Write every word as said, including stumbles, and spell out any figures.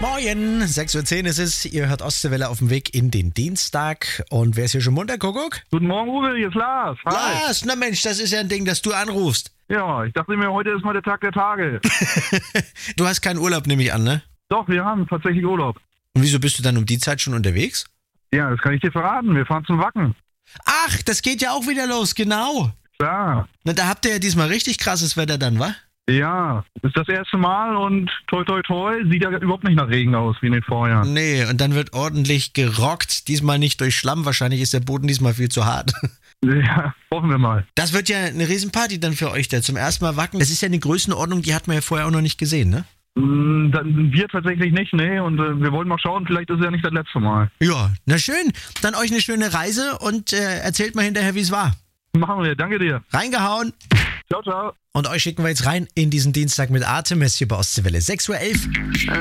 Moin, sechs Uhr zehn ist es. Ihr hört Ostseewelle auf dem Weg in den Dienstag. Und wer ist hier schon munter, Kuckuck? Guten Morgen, Uwe, hier ist Lars. Hi. Lars, na Mensch, das ist ja ein Ding, dass du anrufst. Ja, ich dachte mir, heute ist mal der Tag der Tage. Du hast keinen Urlaub, nehme ich an, ne? Doch, wir haben tatsächlich Urlaub. Und wieso bist du dann um die Zeit schon unterwegs? Ja, das kann ich dir verraten. Wir fahren zum Wacken. Ach, das geht ja auch wieder los, genau. Klar. Na, da habt ihr ja diesmal richtig krasses Wetter dann, wa? Ja, ist das erste Mal und toi toi toi, sieht ja überhaupt nicht nach Regen aus wie in den Vorjahren. Nee, und dann wird ordentlich gerockt. Diesmal nicht durch Schlamm, wahrscheinlich ist der Boden diesmal viel zu hart. Ja, hoffen wir mal. Das wird ja eine Riesenparty dann für euch da. Zum ersten Mal Wacken. Das ist ja eine Größenordnung, die hat man ja vorher auch noch nicht gesehen, ne? Mm, dann wir tatsächlich nicht, nee. Und äh, wir wollen mal schauen, vielleicht ist es ja nicht das letzte Mal. Ja, na schön. Dann euch eine schöne Reise und äh, erzählt mal hinterher, wie es war. Machen wir, danke dir. Reingehauen. Ciao, ciao. Und euch schicken wir jetzt rein in diesen Dienstag mit Artemis hier bei Ostseewelle. sechs Uhr elf.